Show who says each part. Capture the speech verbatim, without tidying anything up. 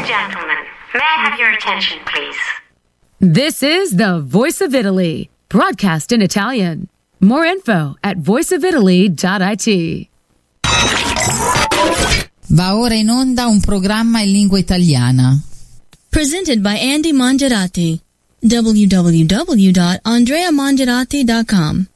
Speaker 1: gentlemen, may I have your attention, please?
Speaker 2: This is the Voice of Italy, broadcast in Italian. More info at voice of italy dot it.
Speaker 3: Va ora in onda un programma in lingua italiana.
Speaker 4: Presented by Andy Mangiarati. w w w dot andrea mangiarati dot com